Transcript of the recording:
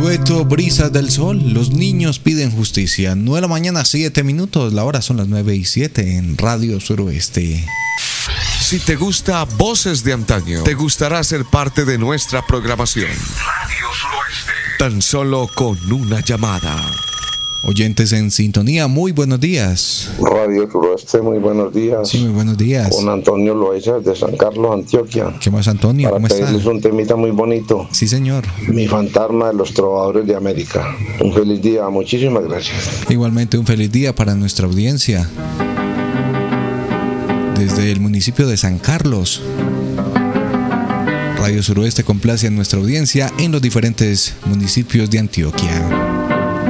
dueto Brisas del Sol, Los niños piden justicia. 9 de la mañana, 7 minutos. La hora son las 9:07 en Radio Suroeste. Si te gusta Voces de Antaño, te gustará ser parte de nuestra programación. Radio Suroeste. Tan solo con una llamada. Oyentes en sintonía, muy buenos días. Radio Suroeste, muy buenos días. Sí, muy buenos días. Con Antonio Loaiza de San Carlos, Antioquia. ¿Qué más, Antonio? Para ¿Cómo está? pedirles un temita muy bonito. Sí, señor. Mi fantasma de los trovadores de América. Un feliz día, muchísimas gracias. Igualmente un feliz día para nuestra audiencia. Desde el municipio de San Carlos, Radio Suroeste complace a nuestra audiencia en los diferentes municipios de Antioquia.